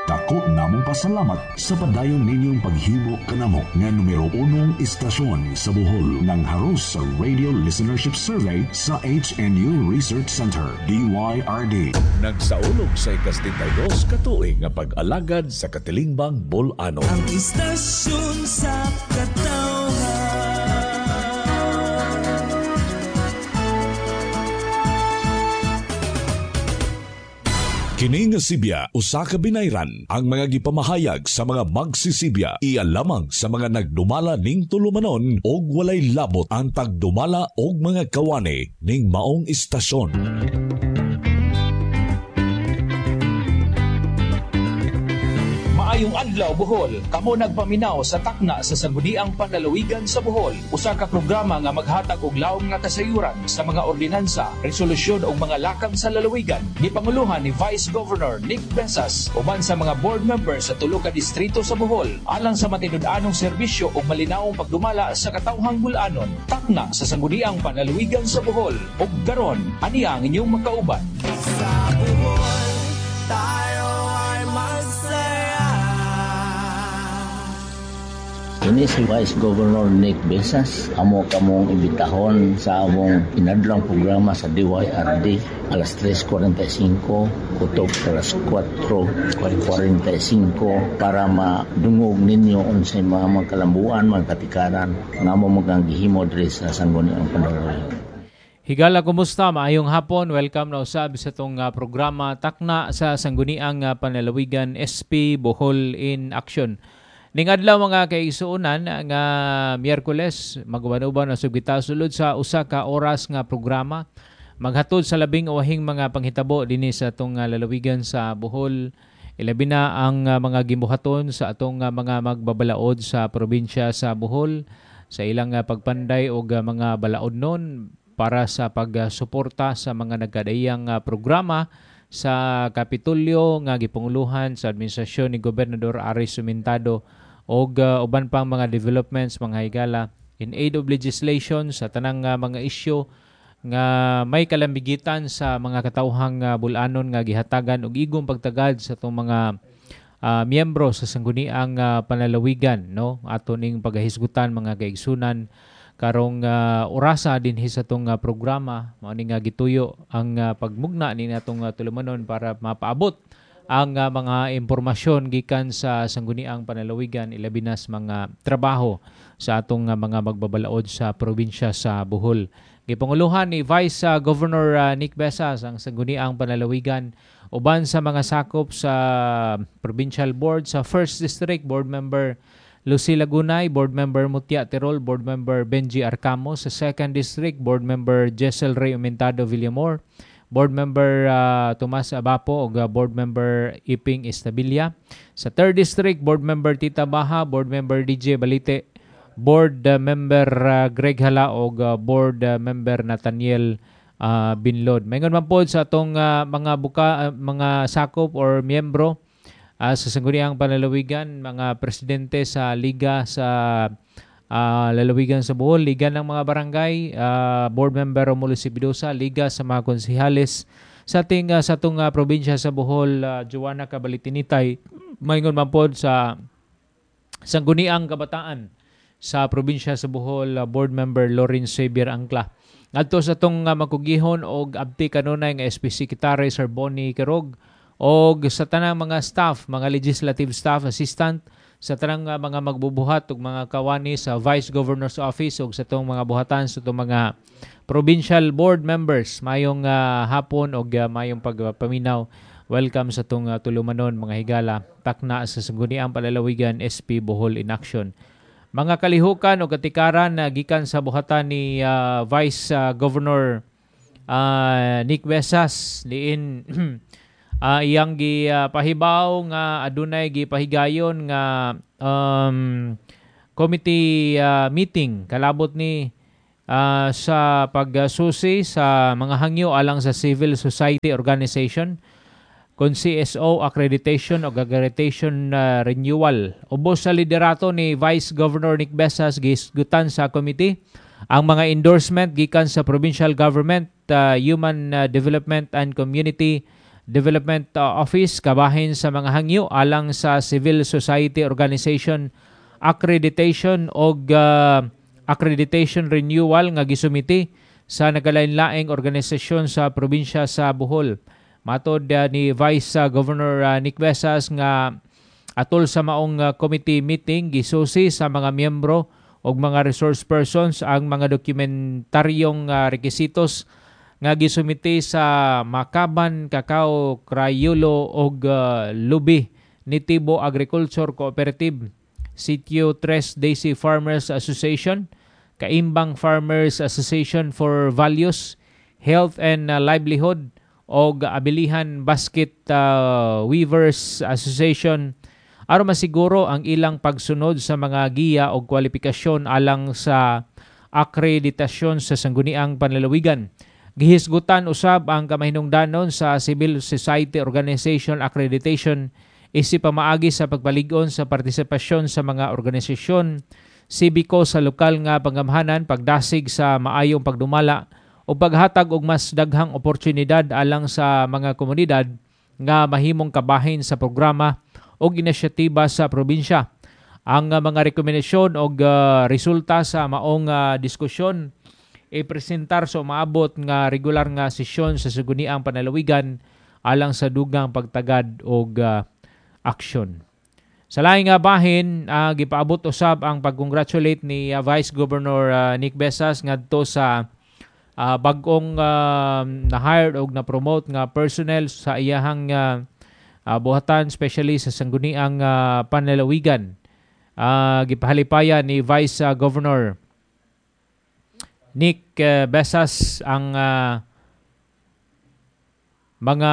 Dako namong pasalamat sa padayon ninyong paghimo kanamo nga numero 1 istasyon sa Bohol ng haros sa Radio Listenership Survey sa HNU Research Center, DYRD. Nagsaulog sa ika-72 katuig nga pag-alagad sa Katilingbang Bol-ano. Ang istasyon sa katawhan. Kini nga Sibya, usa ka binayran ang mga gipamahayag sa mga magsisibya. Iya lamang sa mga nagdumala ning tulumanon og walay labot ang pagdumala og mga kawani ning maong istasyon. Maayong adlaw Bohol, kamo nagpaminaw sa takna sa Sangguniang Panlalawigan sa Bohol. Usa ka programa nga maghatag og lawom nga kasayuran sa mga ordinansa, resolusyon ug mga lakang sa lalawigan. Gipanguluhan ni Vice Governor Nick Besas uban sa mga board members sa tulo ka distrito sa Bohol alang sa matinud-anong serbisyo ug malinawong pagdumala sa katawhang bul-anon. Takna sa Sangguniang Panlalawigan sa Bohol. Ug karon, aniya ang inyong makauban. Sa Bohol, tayo ay masaya. Ini si Vice Governor Nick Besas. Amo kamong imbitahon sa among inadlang programa sa DYRD alas 3:45 kutob alas 4:45 para madungog ninyo unsay mga magkalambuan, mga katikaran nga amo magangihimo diri sa Sangguniang Panlalawigan. Higala, kumusta? Maayong hapon. Welcome na usab sa itong programa Takna sa Sangguniang Panlalawigan SP Bohol in Action. Ning adlaw mga kaigsuonan nga Miyerkules, maguban-uban na sugita sulod sa usa ka oras nga programa. Maghatod sa labing uwahing mga panghitabo dinhi sa atong lalawigan sa Bohol. Ilabi na ang mga gimbuhaton sa atong mga magbabalaod sa probinsya sa Bohol sa ilang pagpanday og mga balaod nun para sa pagsuporta sa mga nagkadaiyang programa sa Kapitolyo nga gipanguluhan sa administrasyon ni Gobernador Aris Sumintado og uban pang mga developments mga higala in aid of legislation sa tanang mga isyu nga may kalambigitan sa mga katawhang bul-anon nga gihatagan og igong pagtagad sa itong mga miyembro sa Sangguniang Panlalawigan, no? Ato ning pagahisgutan mga kaigsunan karong orasa din sa itong programa mao ni nga gituyo ang pagmugna ni natong tulumanon para mapaabot ang mga impormasyon gikan sa Sangguniang Panlalawigan ilabi na sa mga trabaho sa atong mga magbabalaod sa probinsya sa Bohol. Gipanguluhan ni Vice Governor Nick Besas ang Sangguniang Panlalawigan uban sa mga sakop sa Provincial Board sa 1st District Board Member Lucy Lagunay, Board Member Mutia Tirol, Board Member Benji Arcamo, sa 2nd District Board Member Jessel Ray Umentado Villamor, Board Member Tomas Abapo o Board Member Iping Estabilia. Sa 3rd District, Board Member Tita Baha, Board Member DJ Balite, Board Member Greg Hala o Board Member Nathaniel Binlod. Mayroon man po sa atong mga sakop or miyembro sa Sangguniang Panlalawigan, mga presidente sa Liga sa Lalawigan sa Bohol, Liga ng mga Barangay, Board Member Romulo Sibidosa, Liga sa mga konsehales sa atong probinsya sa Bohol, Joanna Cabalitinitay, mayroon man po sa Sangguniang Kabataan sa probinsya sa Bohol, Board Member Lorin Xavier Angla. Adto sa atong makugihon og abti kanunay nga SP Secretary Sir Bonnie Quirog og sa tanang mga staff, mga legislative staff assistant, sa tanang mga magbubuhat ug mga kawani sa Vice Governor's Office ug sa itong mga buhatan sa itong mga provincial board members. Mayong hapon ug mayong pagpaminaw. Welcome sa itong tulumanon mga higala. Takna sa Sangguniang Panlalawigan SP Bohol in Action. Mga kalihukan o katikaran na gikan sa buhatan ni Vice Governor Nick Besas liin iyang gipahibaw nga adunay gipahigayon nga committee meeting kalabot ni sa pagsusi sa mga hangyo alang sa civil society organization kon CSO accreditation o accreditation renewal. Ubos sa liderato ni Vice Governor Nick Besas gisgutan sa committee ang mga endorsement gikan sa provincial government, human development and community Development Office kabahin sa mga hangyo alang sa civil society organization accreditation o accreditation renewal nga gisumiti sa nagalain-laing organisasyon sa probinsya sa Bohol. Matod ni Vice Governor Nick Besas nga atol sa maong committee meeting gisusi sa mga miyembro o mga resource persons ang mga dokumentaryong rekisitos nga gisumiti sa Makaban Cacao Crayulo o Lubi ni Tibo Agriculture Cooperative, Sitio Tres Daisy Farmers Association, Kaimbang Farmers Association for Values, Health and Livelihood o Abilihan Basket Weavers Association aron masiguro ang ilang pagsunod sa mga giya o kwalifikasyon alang sa akreditasyon sa sangguniang panlalawigan. Gihisgutan usab ang kamahinungdanon sa Civil Society Organization Accreditation isip pamaagi sa pagpalig-on sa partisipasyon sa mga organisasyon sibiko sa lokal nga pangamhanan, pagdasig sa maayong pagdumala o paghatag og mas daghang oportunidad alang sa mga komunidad nga mahimong kabahin sa programa o inisyatiba sa probinsya. Ang mga rekomendasyon o resulta sa maong diskusyon ipresentar sa umaabot nga regular nga sesyon sa Sangguniang Panlalawigan alang sa dugang pagtagad og aksyon. Sa laing nga bahin, gipaabot usab ang pag-congratulate ni Vice Governor Nick Besas ngadto sa bag-ong na-hired og na-promote nga personnel sa iyahang buhatan, especially sa Sangguniang Panlalawigan. Gipahalipayan ni Vice Governor Nick Besas ang mga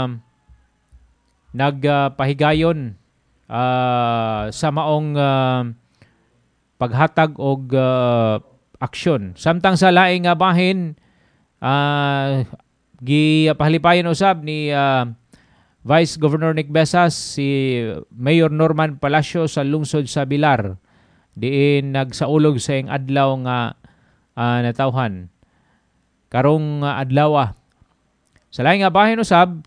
nagpahigayon sa maong paghatag og aksyon. Samtang sa laing nga bahin, gipahalipayan usab ni Vice Governor Nick Besas si Mayor Norman Palacio sa lungsod sa Bilar. Diin nagsaulog sa iyang adlaw nga natawhan karong adlaw. Sa laing nga bahin usab,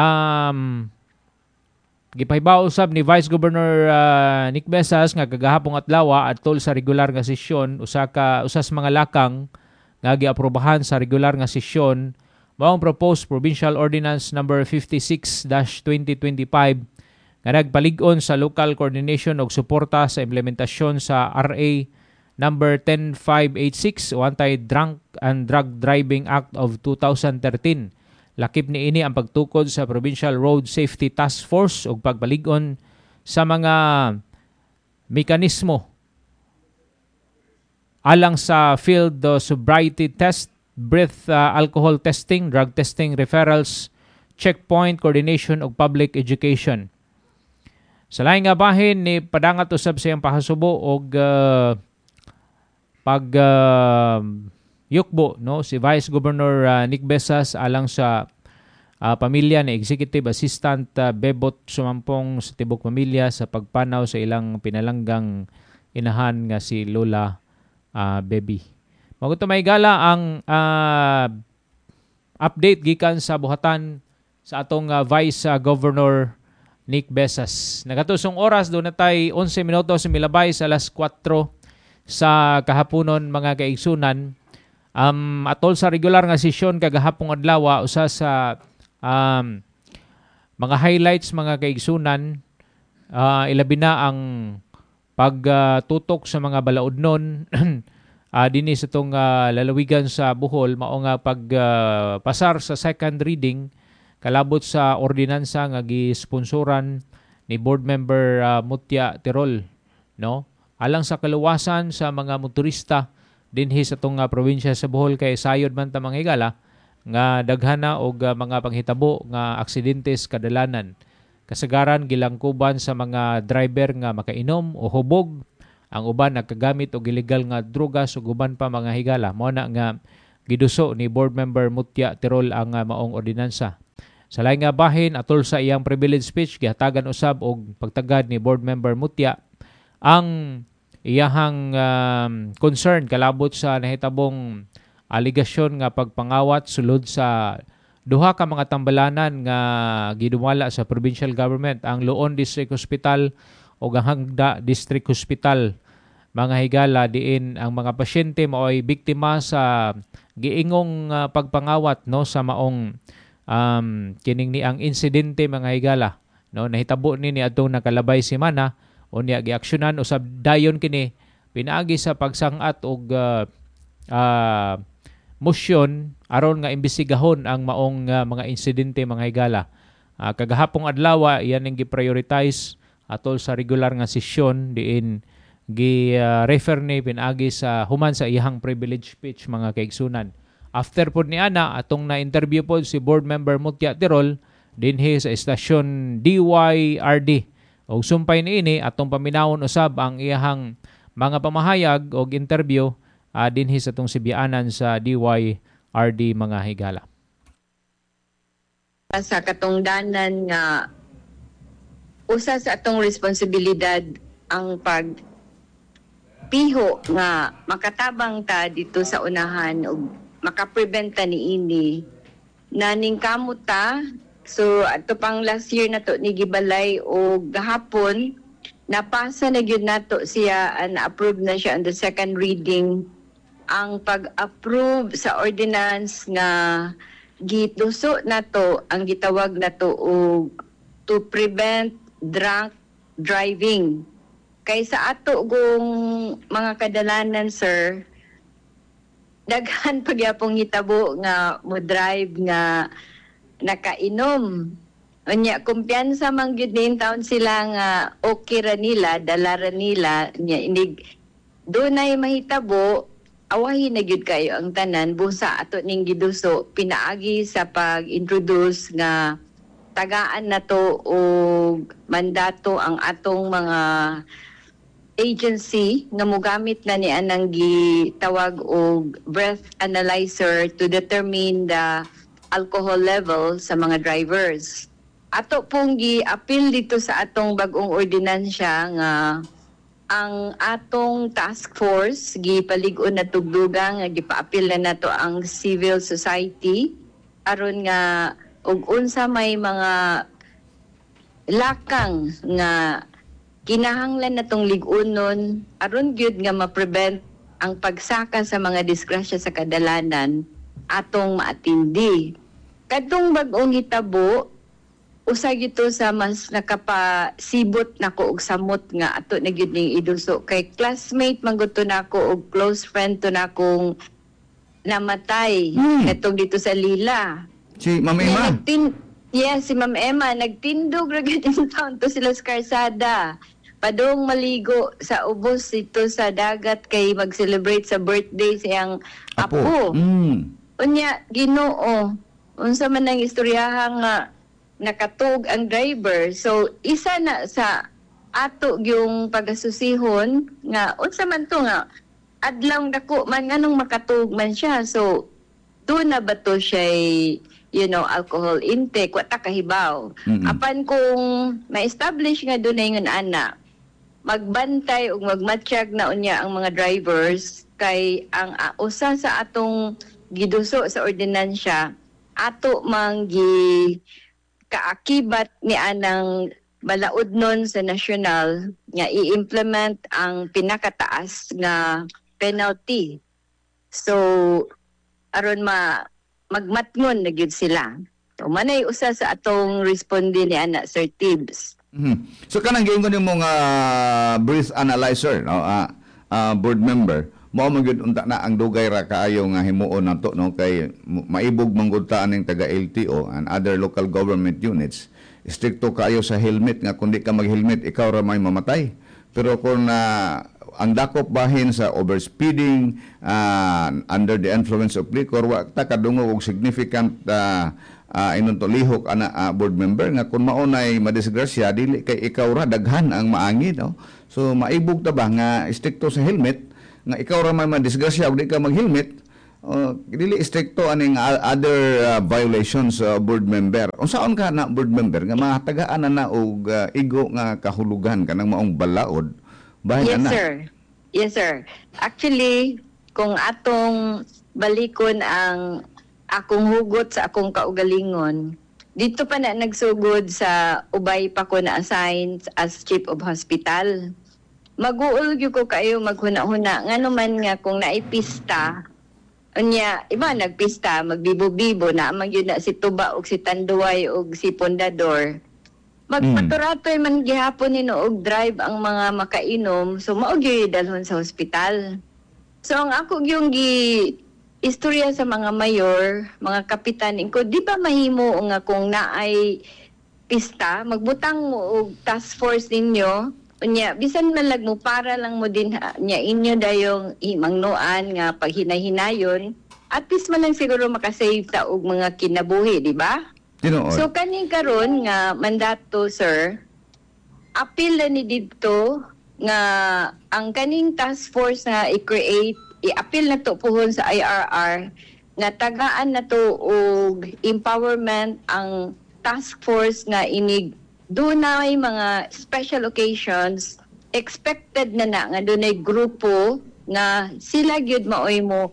gipahibaw usab ni Vice Governor Nick Besas nga kagahapong adlaw atol sa regular nga sesyon usas mga lakang nga giaprobahan sa regular nga sesyon maong proposed Provincial Ordinance number 56-2025 nga nagpalig-on sa local coordination og suporta sa implementasyon sa RA number 10586 o Anti-Drunk and Drug Driving Act of 2013. Lakip ni ini ang pagtukod sa Provincial Road Safety Task Force ug pagbalig-on sa mga mekanismo alang sa field sobriety test, breath alcohol testing, drug testing, referrals, checkpoint coordination ug public education. Sa laing nga bahin ni padangat usab sa iyang pahasubo og yukbo no si Vice Governor Nick Besas alang sa pamilya ni Executive Assistant Bebot Sumampong sa tibok pamilya sa pagpanaw sa ilang pinalanggang inahan nga si Lola Baby. Maguto may gala ang update gikan sa buhatan sa atong Vice Governor Nick Besas. Nagatusong oras do natay 11 minutos milabay sa alas 4 sa kahaponon mga kaigsunan. Atol sa regular nga sesyon kagahapong adlaw usa sa mga highlights mga kaigsunan, ilabi na ang pagtutok sa mga balaodnon dinhi sa itong lalawigan sa Bohol mao nga pagpasar sa second reading kalabot sa ordinansa nga gisponsoran ni board member Mutya Tirol no alang sa kaluwasan sa mga motorista dinhi sa itong probinsya sa Bohol kay sayod man ta mga higala nga daghana og mga panghitabo nga aksidentes kadalanan. Kasagaran gilangkuban sa mga driver nga makainom o hubog, ang uban nagkagamit og illegal nga drugas ug uban pa mga higala. Mao na nga giduso ni board member Mutya Tirol ang maong ordinansa. Sa laing nga bahin atol sa iyang privilege speech gihatagan usab og pagtagad ni board member Mutya ang iyahang concern kalabot sa nahitabong aligasyon nga pagpangawat sulod sa duha ka mga tambalanan nga gidumala sa provincial government, ang Luon District Hospital o ang Hangda District Hospital, mga higala, diin ang mga pasyente mao'y biktima sa giingong pagpangawat no sa maong kining ni ang insidente, mga higala, no, nahitabo ni atong nakalabay semana unya giaksyonan usab dayon kini pinaagi sa pagsangat og motion aron nga imbestigahon ang maong mga insidente, mga higala. Kagahapong adlaw iyan ang gi-prioritize atol sa regular nga sesyon diin gi-refer ni pinaagi sa human sa iyang privilege speech, mga kaigsunan. After pod ni ana atong na-interview pod si board member Mutya Tirol dinhi sa estasyon DYRD. Og sumpay niini atong paminawon usab ang iyang mga pamahayag og interview dinhi sa tong sibianan sa DYRD, mga higala. Sa katungdanan nga usa sa atong responsibilidad ang pagpiho nga makatabang ta dito sa unahan ug makapreventa niini naning kamuta. So ato pang last year na to ni gibalay o gahapon napasa na gyud nato siya and approved na siya on the second reading ang pag-approve sa ordinance nga gituso nato ang gitawag nato og to prevent drunk driving. Kay sa ato gong mga kadalanan, sir, daghan pagyapong hitabo nga mo drive nga nakainom. Unya kumpiyansa man gyud nin taon sila nga okay ra nila, dala ra nila nya inig dunay mahitabo awahi na gyud kayo ang tanan busa ato ning giduso pinaagi sa pag-introduce nga tagaan nato og mandato ang atong mga agency nga mogamit na ni anang gitawag og breath analyzer to determine the alcohol level sa mga drivers. Ato pong gi-appeal dito sa atong bag-ong ordinansya nga ang atong task force gipalig-on na tugdugang nga gipa-appeal na nato ang civil society aron nga og unsa may mga lakang nga kinahanglan natong lig-unon aron gyud nga ma-prevent ang pagsaka sa mga disgrasya sa kadalanan atong maatindi. Kadtong bag-ong hitabo usa gito sa mas nakapasibot nako og samot nga ato na gyud ning iduso kay classmate man gud to nako og close friend to nakong namatay etong dito sa Lila. Si Ma'am Emma. Yes, si Ma'am Emma nagtindog ra gyud in town to sila sa karsada. Padong maligo sa ubos ito sa dagat kay mag-celebrate sa birthday sa iyang apo. Unya Ginoo, unsa man ang istoryahan nga nakatug ang driver. So isa na sa ato yung pagasusihon nga unsa man to nga adlaw dako man nganong makatug man siya. So doon na ba to siya alcohol intake, wata kahibaw. Apan kung ma-establish nga doon na yung ana, magbantay o magmatsyag na unya ang mga drivers kay ang usa sa atong giduso sa ordinansya ato manggi kaakibat ni anang balaod nun sa nasyonal nga i-implement ang pinakataas nga penalty. So aron magmatngon na gyud sila. So manay usa sa atong responde ni ana Sir Tibbs. So kanang giingon nimo nga breath analyzer no, board member mao man gyud unta na ang dugay ra kaayo nga himuon nato no kay maibog manggod ta aning taga LTO and other local government units stricto kaayo sa helmet nga kundi ka mag-helmet ikaw ra may mamatay. Pero kung ang dakop bahin sa overspeeding under the influence of liquor wa ta kadungog og significant inuntulihok ana board member nga kung maunay madisgrasya dili kay ikaw ra daghan ang maangid no. So maibog ta ba nga stricto sa helmet nga ikaw ra may madisgrasya ug di ka mag-helmet dili stricto aning other violations board member. Unsaon ka na board member nga mahatagaan na og igo nga kahulugan kanang maong balaod bahin na. Yes sir. Actually kung atong balikon ang akong hugot sa akong kaugalingon. Dito pa na nagsugod sa ubay pa ko na-assign as Chief of Hospital. Mag-uul gyud ko kayo maghuna-huna nga naman nga kung naipista unya iba nagpista magbibo-bibo na magyud na si Tuba ug si Tanduay ug si Pondador. Magpaturatoy man gihapon nino og drive ang mga makainom so mao gyud dalhon sa hospital. So ang ako yung istorya sa mga mayor, mga kapitan, ko di ba mahimo nga kung naay pista, magbutang mo og task force ninyo, unya bisan man lag mo para lang mo din nya inyo dayong imangnuan nga paghinay-hinayon, at least man lang siguro makasave ta og mga kinabuhi, di ba? So kaning karon nga mandato, sir, apil na ni didto nga ang kaning task force nga i-create i-appeal na to puhon sa IRR nga tagaan na to og empowerment ang task force nga inig dunay mga special occasions expected na nga dunay grupo nga sila gyud maoy mo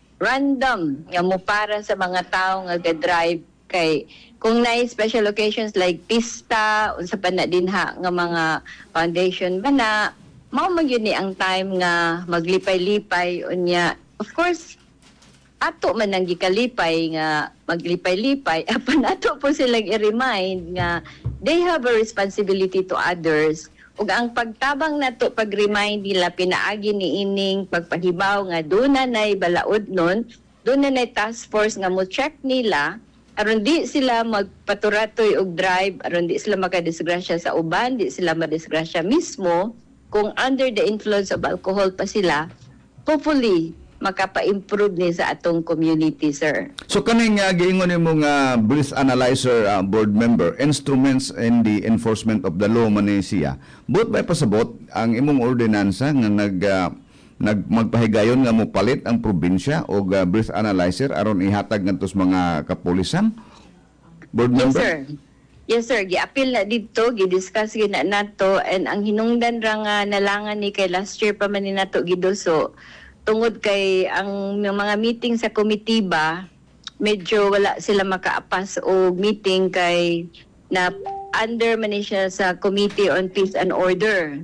random nga mo para sa mga tawo nga ga-drive kay kung naay special occasions like pista unsa pa na dinha nga mga foundation ba na mao man yun ni ang time nga maglipay-lipay unya. Of course, ato man ang gikalipay nga maglipay-lipay apan ato po silang i-remind nga they have a responsibility to others. Ug ang pagtabang nato pag-remind nila pinaagi ni ining pagpahibaw nga doon na nay balaod nun, doon na nay task force nga mo check nila aron di sila magpaturatoy og drive, aron di sila makadisgrasya sa uban, di sila madisgrasya mismo. Kung under the influence of alcohol pa sila, hopefully, makapa-improve ni sa atong community, sir. So, kaning giingon nimo nga breath analyzer board member, instruments in the enforcement of the law man ni siya. But by pasabot, ang imong ordinansa nga magpahigayon nga mo palit ang probinsya o breath analyzer aron ihatag ngadto sa mga kapulisan? Board member? Yes, sir. Yes, sir. Gi-appeal na dito, gi-discuss na nato, and ang hinungdan ra nga nalangan ni kay last year pa man ni nato giduso. Tungod kay ang mga meeting sa komitiba, medyo wala sila makaapas o meeting kay na under man siya sa Committee on Peace and Order.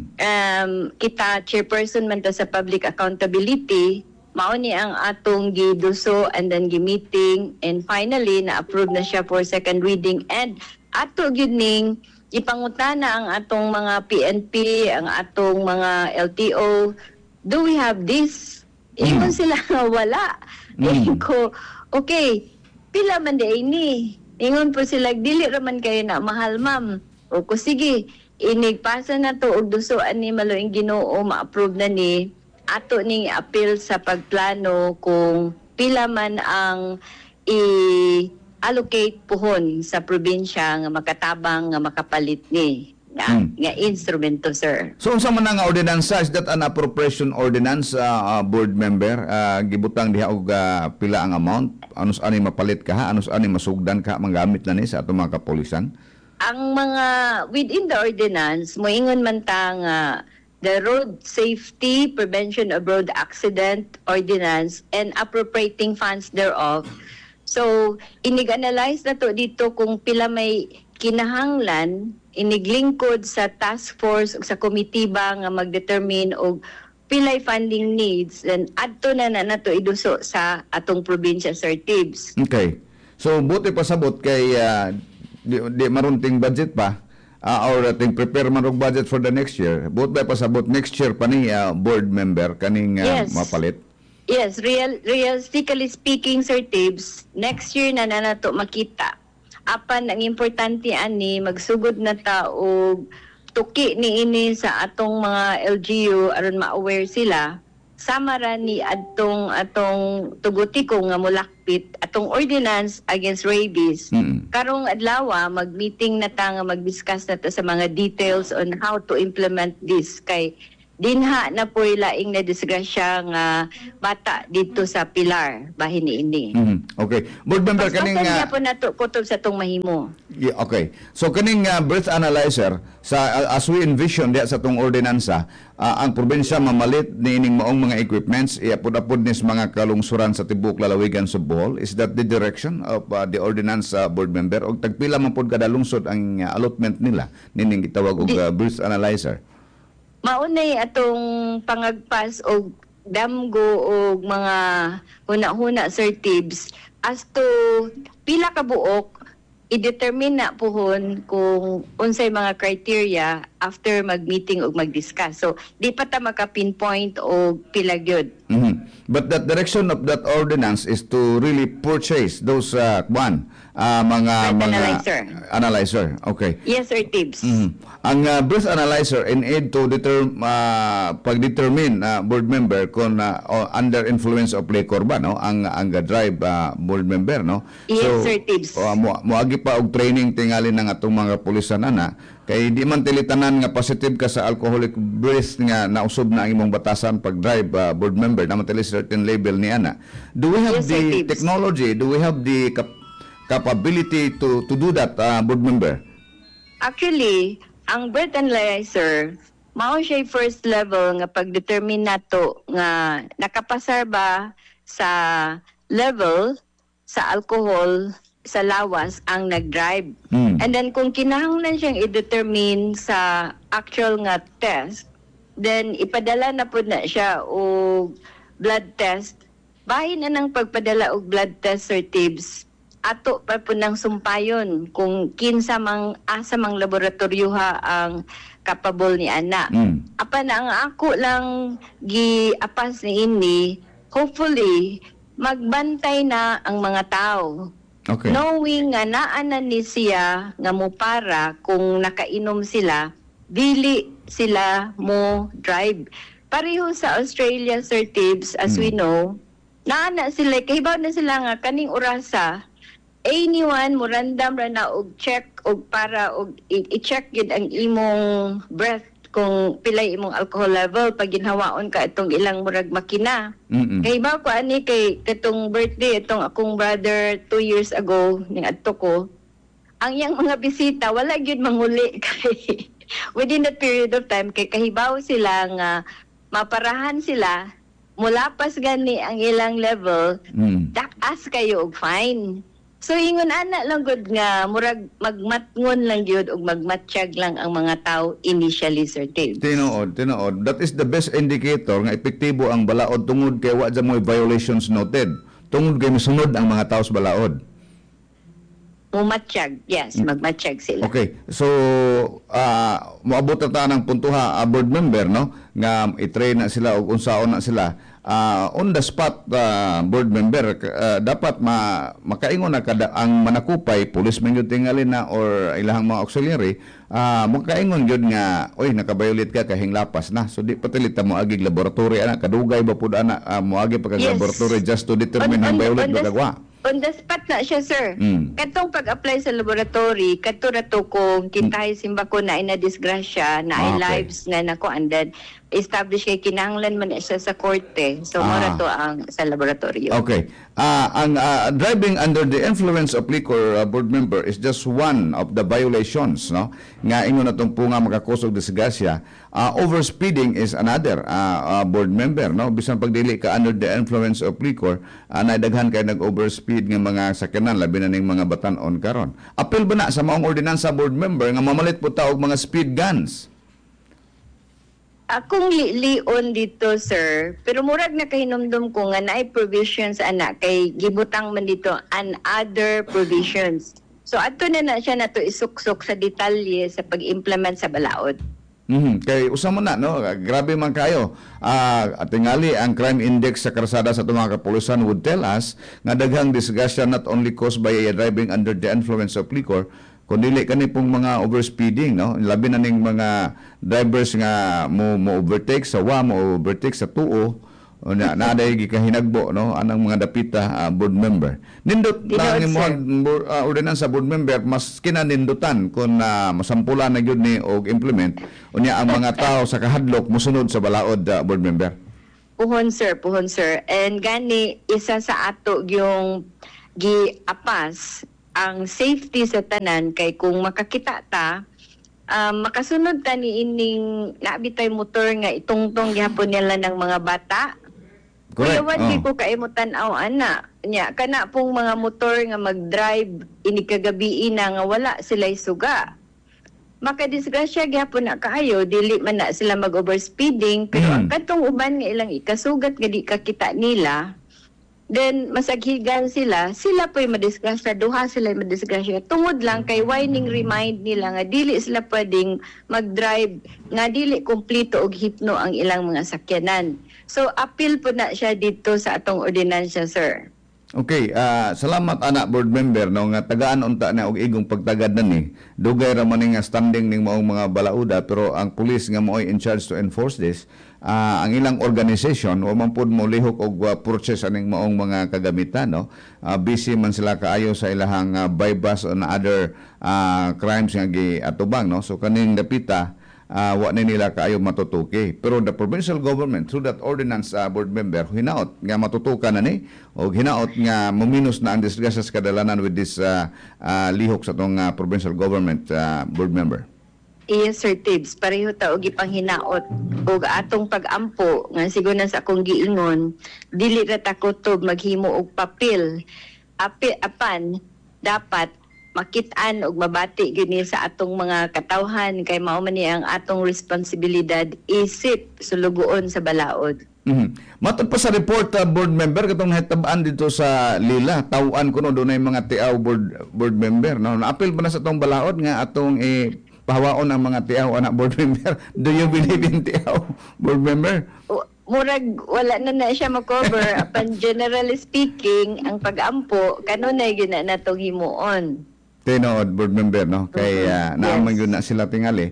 Kita, chairperson man to sa Public Accountability, mao ni ang atong giduso and then gi-meeting and finally na-approve na siya for second reading and ato gyud ning ipangutana ang atong mga PNP, ang atong mga LTO, do we have this? Ingon sila wala. Ko, okay, pila man di ini? Ingon po sila, dili raman kayo na mahal ma'am. O ko sige, inigpasa na to og dusoan ni Maloing Ginoo, ma-approve na ni ato ning appeal sa pagplano kung pila man ang i-allocate puhon sa probinsya nga makatabang nga makapalit ni nga instrumento, sir. So unsa man nga ordinansa, is that an appropriation ordinance, board member? Gibutang diha og pila ang amount, anus ani mapalit ka, anus ani masugdan ka manggamit na ni sa atong mga kapulisan? Ang mga within the ordinance moingon man ta nga the Road Safety Prevention of Road Accident Ordinance and appropriating funds thereof. So, inig-analyze na to dito kung pila may kinahanglan, iniglingkod sa task force o sa komitiba nga mag-determine og pilay funding needs, and adto na to iduso sa atong probinsya, Sir Tibbs. Okay. So, buti pasabot kay di marunting budget pa, or ating prepare man og budget for the next year. Both by pasabot next year pa ni board member kaning mapalit. Yes, realistically speaking, Sir Tibbs, next year na nato makita. Apan ang importante ani magsugod na ta og tuki ni ini sa atong mga LGU aron ma-aware sila. Samara ni atong tugutiko nga mulakpit atong ordinance against rabies. Karong adlaw mag-meeting na ta nga mag-discuss na ta sa mga details on how to implement this kay dinha na po laing na disgrasya nga bata dito sa Pilar bahin ini. Okay. Board member kaning niya po nato kutob sa tong mahimo. yeah, okay. So kaning breath analyzer sa as we envision diya sa tong ordinansa, ang probinsya mamalit niining maong mga equipments iapod-apod nis mga kalungsuran sa tibok lalawigan sa Bohol. Is that the direction of the ordinance, board member? Og tagpila man pod kada lungsod ang allotment nila nining gitawag og breath analyzer? Maunay atong pangagpas og damgo og mga huna-huna Sir Tibbs as to pila ka buok i-determine na pohon kung unsay mga criteria after mag-meeting o mag-discuss. So, di pa ta maka-pinpoint o pila gyud. But that direction of that ordinance is to really purchase those mga analyzer. Okay. Yes, Sir Tibbs. Ang breath analyzer in aid to pag-determine board member kung under influence of liquor ba no ang drive board member no. Yes, so, Sir Tibbs. Moagi pa og training tingali ng atong mga pulisan ana kay di man tilitanan nga positive ka sa alcoholic breath nga nausob na ang imong batasan pag drive board member naman tili certain label ni ana. Do we have the technology? Do we have the capability to do that, board member? Actually, ang breath analyzer mao siya first level nga pag-determine nato nga nakapasar ba sa level sa alcohol sa lawas ang nag-drive. And then kung kinahanglan siyang i-determine sa actual nga test, then ipadala na po na siya og blood test. Bahin na ng pagpadala og blood test, Sir Tibbs, ato pa po ng sumpayon kung kinsa mang asa mang laboratoryuha ang kapable ni ana. Apan ang ako lang giapas ni ini, hopefully magbantay na ang mga tao. Okay. Knowing nga naanan ni siya nga mo para kung nakainom sila, dili sila mo drive. Pareho sa Australia, Sir Tibbs, as we know, naana sila, kahibaw na sila nga kaning orasa, anyone mo random ra na og check og para og i-check yun ang imong breath kung pilay imong alcohol level pag ginhawaon ka itong ilang murag makina. Kahibaw ko ani kay katong birthday itong akong brother 2 years ago ning adto ko, ang iyang mga bisita wala gyud manguli kay within that period of time kay kahibaw sila nga maparahan sila mulapas gani ang ilang level, takas kayo og fine. So ingon ana lang gud nga murag magmatngon lang gyud og magmatsyag lang ang mga tao initially, Sir Tibbs. Tinuod. That is the best indicator nga epektibo ang balaod tungod kay wa mo violations noted. Tungod kay misunod ang mga tao sa balaod. Mumatsyag, yes, magmatsyag sila. Okay. So moabot ta ng puntuha board member no nga i-train na sila og unsaon na sila. On the spot board member dapat makaingon na kada ang manakupay policeman gyud tingali na or ilahang mga auxiliary makaingon gyud nga oy nakabayulit ka kahing lapas na so di patilita mo agig laboratory ana kadugay ba pud ana mo agi pa kag laboratory just to determine ang bayulit ba kagwa. On the spot na siya, sir. Katong pag-apply sa laboratory, kato na to kung kintahay simbako na ina-disgrasya, na ay lives nga nakuandan, establish kay kinahanglan man siya sa korte. So, mora to ang sa laboratory. Okay. Ang driving under the influence of liquor, board member, is just one of the violations, no? Nga ingon natong punga makakusog disgrasya. Overspeeding is another, board member, no? Bisan pagdili ka under the influence of liquor, naidaghan kay nag-overspeed nga mga sakyanan labi na ning mga batan-on karon. Apil ba na sa maong ordinansa, board member, nga mamalit po ta og mga speed guns? Akong lion dito, sir, pero murag na kahinumdum ko nga naay provisions anak kay gibutang man dito and other provisions. So ato na siya nato isuksok sa detalye sa pag-implement sa balaod. Kay usa mo na no, grabe man kayo. Tingali ang crime index sa karsada sa mga kapulisan would tell us nga daghang disgrasya not only caused by driving under the influence of liquor, kundi kani pong mga overspeeding, no? Labi na ning mga drivers nga mo overtake sa mo overtake sa tuo Unya naaday gikahinagbo no anang mga dapita board member. Nindot na Yes, imo ordinance sa board member mas kinanindutan kung masampulan na gyud ni og implement unya ang mga tao sa kahadlok mosunod sa balaod board member. Puhon sir. And gani isa sa ato yung giapas ang safety sa tanan kay kung makakita ta makasunod ta ni ining nabitay motor nga itungtong gihapon nila ng mga bata. Correct. Kuyawan di ko kaimutan ana. Nya kana pong mga motor nga mag-drive ini kagabi na nga wala sila'y suga. Makadisgrasya gyapon na kaayo dili man na sila mag-overspeeding pero ang katong uban nga ilang ikasugat nga di kakita nila then masaghigan sila po'y madisgrasya duha sila madisgrasya tungod lang kay whining remind nila nga dili sila pwedeng mag-drive nga dili kumpleto og hipno ang ilang mga sakyanan. So appeal po na siya dito sa atong ordinansya, sir. Okay, salamat anak board member no nga tagaan unta na og igong pagtagad na ni. Dugay ra man nga standing ning maong mga balauda pero ang police nga mo'y in charge to enforce this, ang ilang organization wa man pud mo lihok og purchase aning maong mga kagamitan no. Busy man sila kaayo sa ilahang bypass on other crimes nga giatubang no. So kaning dapita wa na nila kaayo matutuki. Pero the provincial government through that ordinance board member hinaot nga matutukan na ni o hinaot nga muminus na ang disgrasya sa kadalanan with this lihok sa tong provincial government board member. Yes, Sir Tibbs. Pareho ta og ipanghinaot og atong pag-ampo nga siguro sa akong giingon dili ra ta kutob maghimo og papel. Apan dapat makit-an og mabati gini sa atong mga katawhan kay mao man ni ang atong responsibilidad isip sulugoon sa balaod. Matod pa sa report board member katong nahitab-an dito sa Lila taw-an kuno dunay mga tiaw board member no naapil pa na sa tong balaod nga atong pahawaon ang mga tiaw anak board member. Do you believe in tiaw board member? Murag wala na siya makover apan generally speaking ang pag-ampo kanunay gyud na natong himuon. Tinood board member no kay naaman yun na sila tingali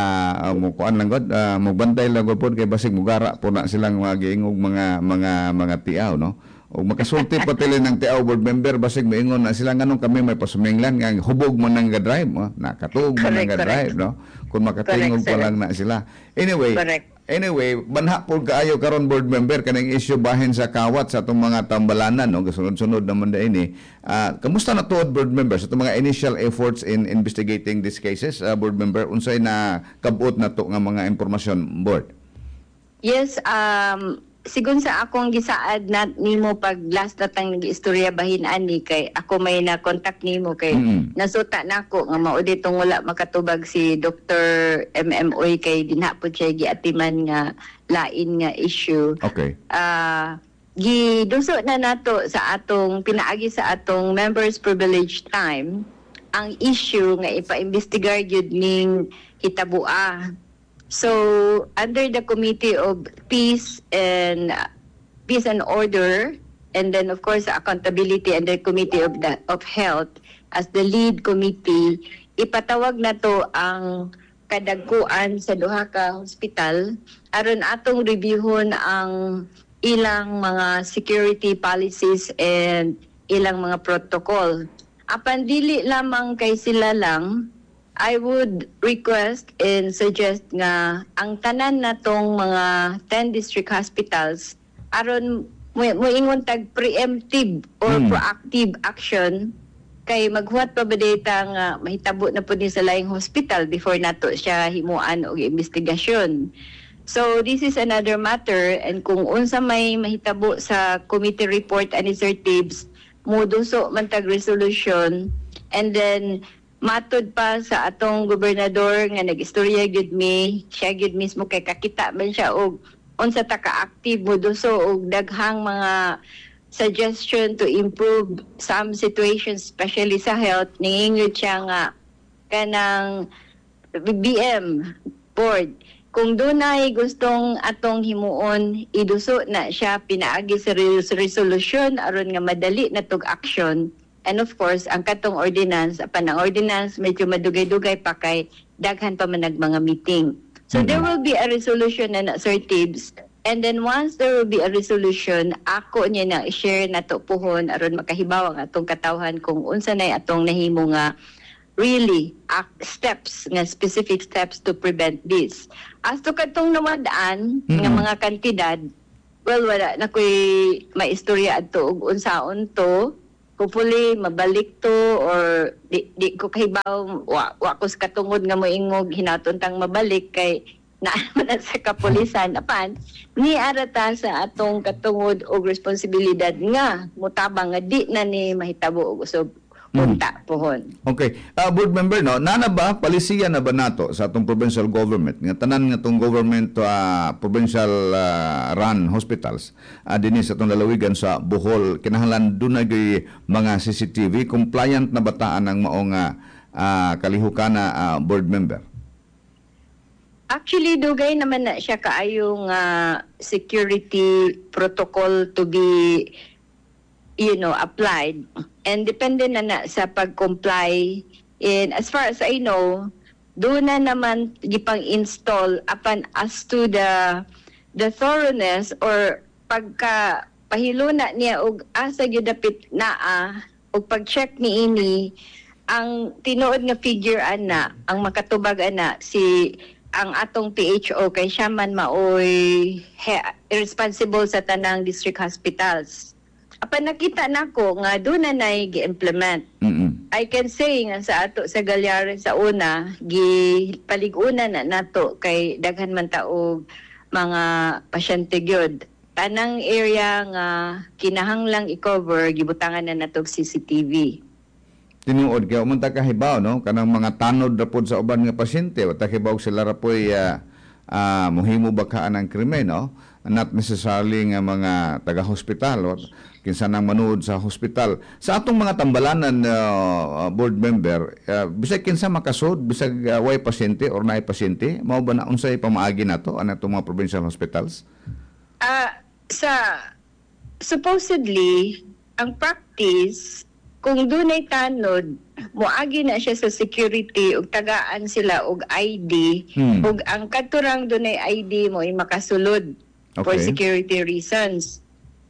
mo kuan lang god magbantay lang god pod kay basig mugara po na silang magiingog mga tiaw no o makasulti pa tili ng tiaw board member basig moingon na sila nganong kami may pasuminglan nga hubog man nang drive nakatuog man nang drive no kung makatingog pa lang na sila Anyway, banha po kaayo karon board member kanang issue bahin sa kawat sa atong mga tambalanan no gasunod-sunod naman da ini. Kamusta na tuod board member sa atong mga initial efforts in investigating these cases board member unsay na kabot na to nga mga impormasyon board? Yes, sigun sa akong gisaad na nimo pag last natang nag-istorya bahin ani kay ako may na contact nimo kay nasuta nako nga mao ditong wala makatubag si Dr. MMOy kay dinha pud siya giatiman nga lain nga issue. Okay. Giduso na nato sa atong pinaagi sa atong members privilege time ang issue nga ipa-investigar gyud ning hitabua. So, under the Committee of Peace and Order, and then of course accountability and the Committee of Health as the lead committee, ipatawag na to ang kadagkuan sa duha ka hospital aron atong reviewon ang ilang mga security policies and ilang mga protocol. Apan dili lamang kay sila lang, I would request and suggest nga ang tanan natong mga 10 district hospitals aron moingon tag preemptive or proactive action kay maghuwat pa ba data nga mahitabo na pud ni sa laing hospital before nato siya himuan og investigasyon. So this is another matter and kung unsa may mahitabo sa committee report ani Sir Tibbs moduso man tag resolution and then matod pa sa atong gobernador nga nag-istorya gyud mi siya gyud mismo kay kakita man siya og unsa ta ka-active moduso og daghang mga suggestion to improve some situations especially sa health ningingod siya nga kanang BBM board kung dunay gustong atong himuon iduso na siya pinaagi sa resolution aron nga madali na tog action. And of course, ang katong ordinance, apan ang ordinance medyo madugay-dugay pa kay daghan pa man mga meeting. So there will be a resolution na Sir Tibbs And then once there will be a resolution, ako niya na i-share na to puhon aron makahibaw ang atong katawhan kung unsa nay atong nahimo nga really steps, nga specific steps to prevent this. As to katong nawadaan nga mga kantidad, well, wala na ko'y maistorya adto og unsaon to. Hopefully, mabalik to or di ko kahibaw, wa ko sa katungod nga moingog hinatuntang mabalik kay naaman na sa kapulisan. Apan, ni arata sa atong katungod og responsibilidad nga mutabang nga di na ni mahitabo og usab punta pohon. Okay. Board member, no, nana ba, palisiya na ba nato sa atong provincial government, nga tanan nga itong government provincial run hospitals, dinis sa itong lalawigan sa Bohol, kinahanglan doon na mga CCTV, compliant na bataan ng maong kalihukan na board member? Actually, dugay naman na siya kaayong security protocol to be applied, and depende na sa pag-comply. And as far as I know, doon na naman gipang-install apan as to the thoroughness or pagka pahilo na niya og asa gyud dapit naa og pag-check niini ang tinuod nga figure ana ang makatubag ana si ang atong PHO kay siya man maoy responsible sa tanang district hospitals. Apan nakita nako nga doon na nay gi-implement. I can say nga sa ato sa Galyares sa una, gipalig-una na nato kay daghan man taog mga pasyente gyud. Tanang area nga kinahanglang i-cover gibutangan na natog CCTV. Tinuod kay umunta kahibaw, no, kanang mga tanod ra pod sa uban nga pasyente, wa kahibaw sila ra poy mohimo bakaan ang krimen, no? Not necessarily nga mga taga-hospital o kinsa nang manood sa hospital. Sa atong mga tambalanan board member, bisag kinsa makasud, bisag way pasyente or naay pasyente, mao ba na unsay pamaagi nato ana atong mga provincial hospitals? Supposedly, ang practice kung dunay tanod, moagi na siya sa security ug tagaan sila og ID ug ang katurang dunay ID mo ay makasulod for security reasons.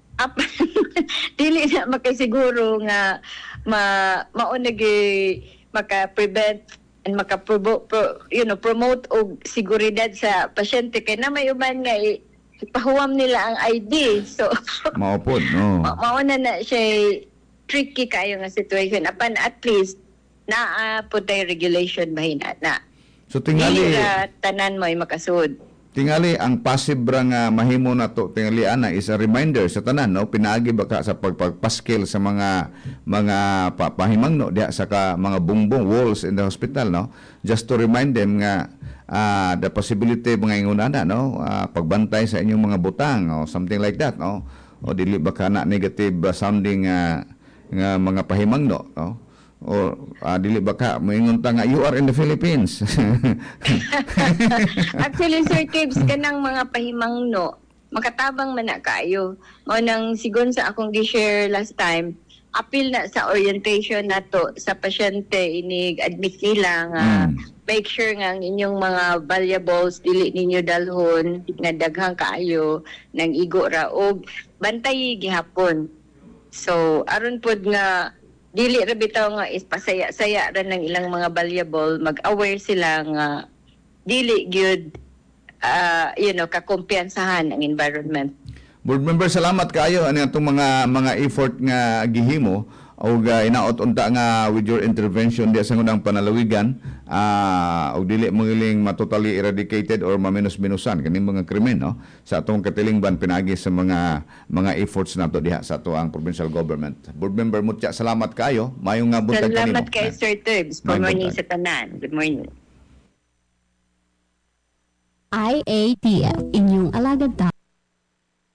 Dili na makasiguro nga maunagi maka-prevent and promote og seguridad sa pasyente kay na may uban nga ipahuwam nila ang ID. So maupod, no. Mauna na siya tricky kayo nga situation. Apan at least naa po tayo regulation mahina na. So tingali tanan mo ay makasud. Tingali ang passive nga mahimo na to tingali ana is a reminder sa tanan, no, pinaagi baka sa pagpaskil sa mga pahimangno diha sa mga bungbong walls in the hospital, no, just to remind them nga the possibility mga ingunana, no, pagbantay sa inyong mga butang o something like that, no, o dili baka na negative sounding nga mga pahimangno, no, o dili baka moingon ta nga you are in the Philippines. Actually, Sir Tibbs, kanang mga pahimangno makatabang man na kayo. Mo nang sigon sa akong gi-share last time, apil na sa orientation nato sa pasyente inig admit nila nga make sure nga ang inyong mga valuables dili ninyo dalhon nga daghang kaayo nang igo ra og bantay gihapon. So aron pod nga dili ra bitaw nga pasaya-saya ra ng ilang mga valuable, mag-aware sila nga dili gyud kakumpiyansahan ang environment. Board member, salamat kaayo ani atong mga effort nga gihimo og inaot unta nga with your intervention diya sa ngunang panalawigan og dili magiling matotally eradicated or maminos-minusan kaning mga krimen, no, sa atong katilingban pinagi sa mga efforts nato diha sa ato ang provincial government. Board member Mutya, salamat kayo. Mayong nga buntag kanimo. Salamat kay Sir Tibbs. Good morning sa tanan. Good morning. IATF, inyong alagad tao.